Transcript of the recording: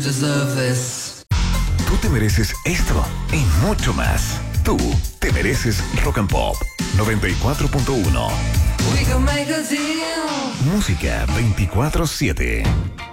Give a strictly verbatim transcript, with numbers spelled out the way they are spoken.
Deserve this. Tú te mereces esto y mucho más. Tú te mereces Rock and Pop noventa y cuatro punto uno. We can make a deal. Música veinticuatro siete.